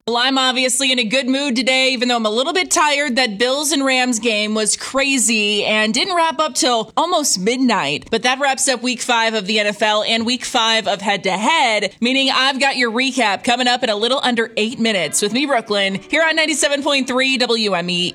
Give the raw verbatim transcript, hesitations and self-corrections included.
Well, I'm obviously in a good mood today, even though I'm a little bit tired. That Bills and Rams game was crazy and didn't wrap up till almost midnight. But that wraps up week five of the N F L and week five of head to head, meaning I've got your recap coming up in a little under eight minutes with me, Brooklyn, here on ninety-seven point three W M E.